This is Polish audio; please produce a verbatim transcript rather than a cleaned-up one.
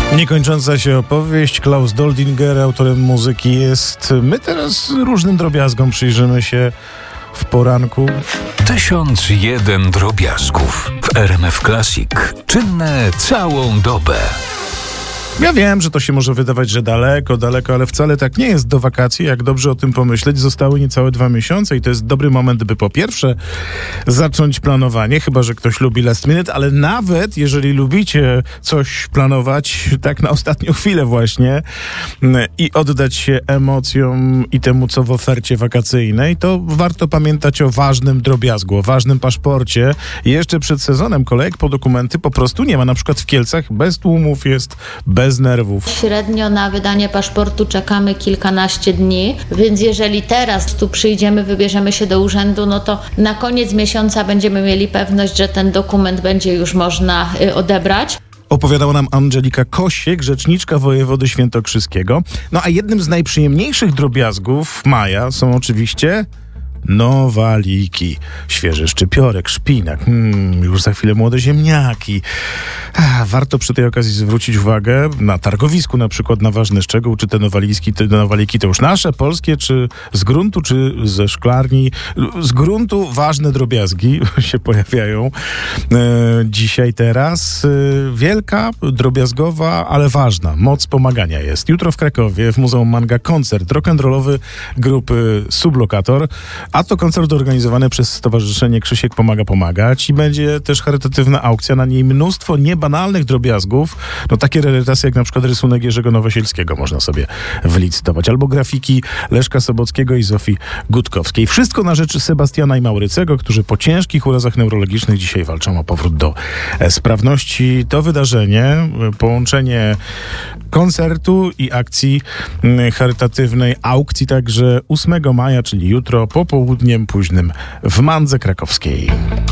Niekończąca się opowieść. Klaus Doldinger autorem muzyki jest. My teraz różnym drobiazgom przyjrzymy się w poranku. Tysiąc jeden drobiazgów w R M F Classic. Czynne całą dobę. Ja wiem, że to się może wydawać, że daleko, daleko, ale wcale tak nie jest. Do wakacji, jak dobrze o tym pomyśleć, zostały niecałe dwa miesiące i to jest dobry moment, by po pierwsze zacząć planowanie, chyba że ktoś lubi last minute, ale nawet jeżeli lubicie coś planować tak na ostatnią chwilę właśnie i oddać się emocjom i temu, co w ofercie wakacyjnej, to warto pamiętać o ważnym drobiazgu, o ważnym paszporcie. Jeszcze przed sezonem kolejek po dokumenty po prostu nie ma. Na przykład w Kielcach bez tłumów jest, bez Bez nerwów. Średnio na wydanie paszportu czekamy kilkanaście dni, więc jeżeli teraz tu przyjdziemy, wybierzemy się do urzędu, no to na koniec miesiąca będziemy mieli pewność, że ten dokument będzie już można y, odebrać. Opowiadała nam Angelika Kosiek, rzeczniczka wojewody świętokrzyskiego. No a jednym z najprzyjemniejszych drobiazgów maja są oczywiście nowaliki. Świeży szczypiorek, szpinak, hmm, już za chwilę młode ziemniaki. Ach, warto przy tej okazji zwrócić uwagę na targowisku na przykład na ważny szczegół, czy te nowaliki, te nowaliki to już nasze, polskie, czy z gruntu, czy ze szklarni. Z gruntu ważne drobiazgi się pojawiają e, dzisiaj, teraz. E, wielka, drobiazgowa, ale ważna. Moc pomagania jest. Jutro w Krakowie w Muzeum Manga koncert rock'n'rollowy grupy Sublokator. A to koncert organizowany przez Stowarzyszenie Krzysiek Pomaga Pomagać i będzie też charytatywna aukcja, na niej mnóstwo niebanalnych drobiazgów, no takie rarytasy jak na przykład rysunek Jerzego Nowosielskiego można sobie wylicytować, albo grafiki Leszka Sobockiego i Zofii Gutkowskiej. Wszystko na rzecz Sebastiana i Maurycego, którzy po ciężkich urazach neurologicznych dzisiaj walczą o powrót do sprawności. To wydarzenie, połączenie koncertu i akcji charytatywnej, aukcji także ósmego maja, czyli jutro, po południem późnym w Mandze Krakowskiej.